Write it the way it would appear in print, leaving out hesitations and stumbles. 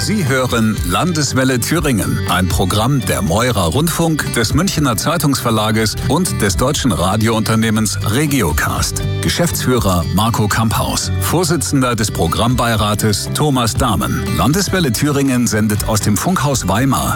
Sie hören Landeswelle Thüringen, ein Programm der Mäurer Rundfunk, des Münchener Zeitungsverlages und des deutschen Radiounternehmens Regiocast. Geschäftsführer Marco Kamphaus, Vorsitzender des Programmbeirates Thomas Dahmen. Landeswelle Thüringen sendet aus dem Funkhaus Weimar